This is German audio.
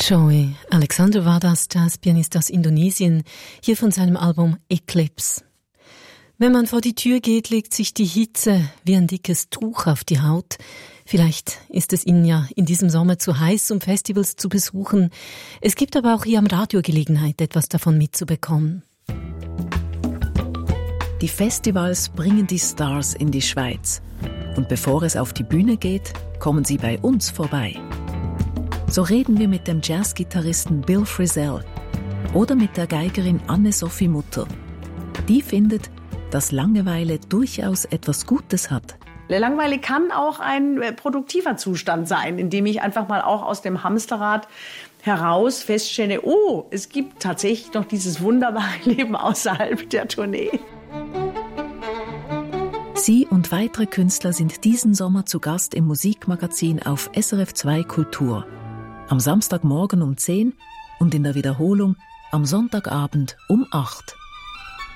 Joey Alexander war das, Jazzpianist aus Indonesien, hier von seinem Album Eclipse. Wenn man vor die Tür geht, legt sich die Hitze wie ein dickes Tuch auf die Haut. Vielleicht ist es Ihnen ja in diesem Sommer zu heiß, um Festivals zu besuchen. Es gibt aber auch hier am Radio Gelegenheit, etwas davon mitzubekommen. Die Festivals bringen die Stars in die Schweiz. Und bevor es auf die Bühne geht, kommen sie bei uns vorbei. So reden wir mit dem Jazzgitarristen Bill Frisell oder mit der Geigerin Anne-Sophie Mutter. Die findet, dass Langeweile durchaus etwas Gutes hat. Langeweile kann auch ein produktiver Zustand sein, in dem ich einfach mal auch aus dem Hamsterrad heraus feststelle, oh, es gibt tatsächlich noch dieses wunderbare Leben außerhalb der Tournee. Sie und weitere Künstler sind diesen Sommer zu Gast im Musikmagazin auf SRF 2 Kultur. Am Samstagmorgen um 10 und in der Wiederholung am Sonntagabend um 8.